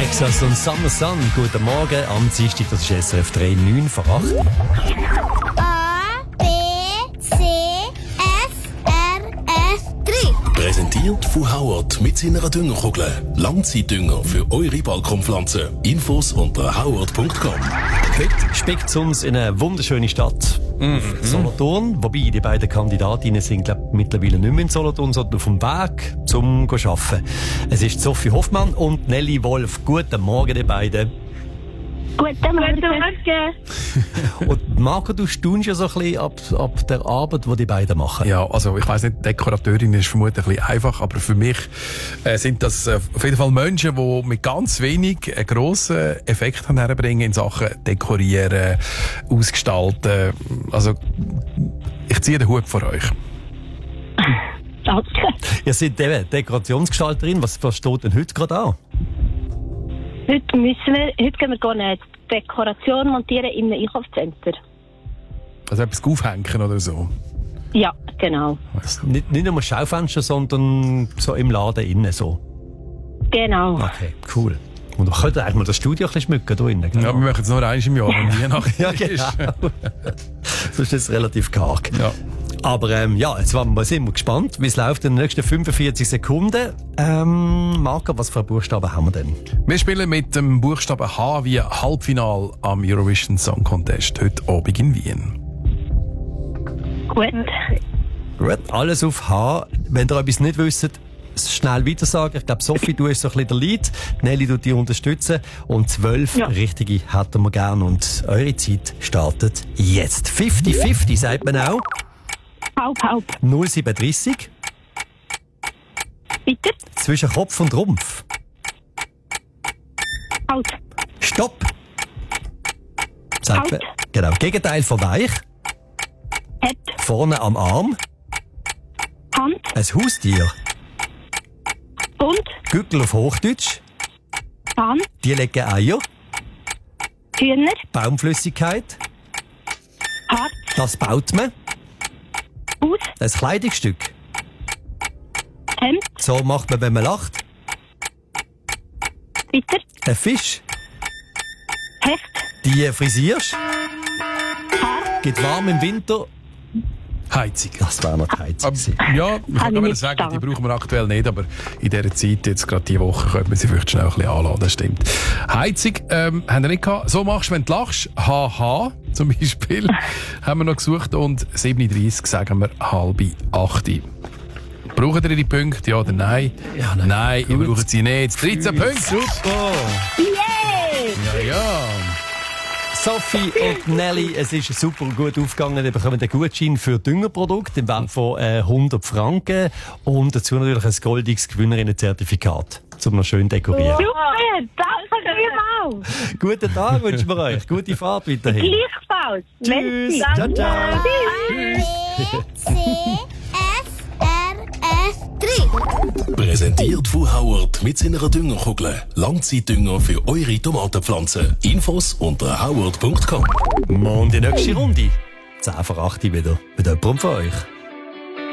Texas und Summer Sun. Guten Morgen am Dienstag, das ist SRF 3, 9 vor 8. A, B, C, F, R, F, 3. Präsentiert von Howard mit seiner Düngerkugel. Langzeitdünger für eure Balkonpflanzen. Infos unter howard.com. Heute spickt es uns in eine wunderschöne Stadt. Solothurn. Wobei die beiden Kandidatinnen sind, glaube mittlerweile nicht mehr in Solothurn, sondern auf dem Weg zum Arbeiten. Es ist Sophie Hoffmann und Nelly Wolf. Guten Morgen, die beiden. Guten Morgen. Und Marco, du staunst ja so ein bisschen ab der Arbeit, die die beiden machen. Ja, also ich weiss nicht, Dekorateurin ist vermutlich ein bisschen einfach, aber für mich sind das auf jeden Fall Menschen, die mit ganz wenig einen grossen Effekt herbringen in Sachen Dekorieren, Ausgestalten. Also ich ziehe den Hut vor euch. Danke. Ihr seid eben Dekorationsgestalterin. Was steht denn heute gerade an? Heute gehen wir eine Dekoration montieren in einem Einkaufscenter. Also etwas aufhängen oder so? Ja, genau. Nicht nur Schaufenster, sondern so im Laden innen so. Genau. Okay, cool. Und wir könnten eigentlich mal das Studio ein bisschen schmücken da innen. Ja, wir machen es nur einmal im Jahr, wenn Weihnachten Ja, ist. genau. Sonst ist es relativ karg. Ja. Aber ja, jetzt sind wir gespannt, wie es läuft in den nächsten 45 Sekunden. Marco, was für Buchstaben haben wir denn? Wir spielen mit dem Buchstaben H wie Halbfinal am Eurovision Song Contest heute Abend in Wien. Gut. Gut, alles auf H. Wenn ihr etwas nicht wisst, schnell weitersagen. Ich glaube, Sophie, du bist so ein bisschen der Lead. Nelly tut dich unterstützen. Und 12 richtige hätten wir gern. Und eure Zeit startet jetzt. 50-50 sagt man auch. Halb. 0730. Bitte? Zwischen Kopf und Rumpf. Halt. Stopp. Sagt man. Halt. Genau. Gegenteil von weich. Head. Vorne am Arm. Hand. Ein Haustier. Und. Gückel auf Hochdeutsch. Bahn. Die legen Eier. Hühner. Baumflüssigkeit. Harz. Das baut man. Haus. Ein Kleidungsstück. Hemd. So macht man, wenn man lacht. Bitter. Ein Fisch. Hecht. Die frisierst. Haar. Geht warm im Winter. Heizung. Das wäre noch die Heizung gewesen. Ja, ich kann ich mal nicht sagen, die gedacht. brauchen wir aktuell nicht, aber in dieser Zeit, jetzt gerade diese Woche, könnte man sie vielleicht schnell ein bisschen anladen, das stimmt. Heizung haben wir nicht gehabt. So machst du, wenn du lachst. Haha, zum Beispiel, haben wir noch gesucht. Und 37 sagen wir 7:30. Brauchen ihr die Punkte, ja oder nein? Ja, nein, ihr braucht sie nicht. 13 Punkte. Super! Yay! Ja. Sophie und Nelly, es ist super gut aufgegangen. Ihr bekommt einen Gutschein für Düngerprodukte im Wert von 100 Franken und dazu natürlich ein goldiges Gewinnerinnen-Zertifikat, um noch schön dekorieren. Super! Danke vielmals! Guten Tag wünschen wir euch. Gute Fahrt weiterhin. Gleichfalls! Tschüss! Merci. Ciao, ciao! C, F, R, F, 3. Präsentiert von Howard mit seiner Düngerkugel. Langzeitdünger für eure Tomatenpflanzen. Infos unter howard.com. Und die nächste Runde. 10 vor 8 wieder mit jemandem von euch.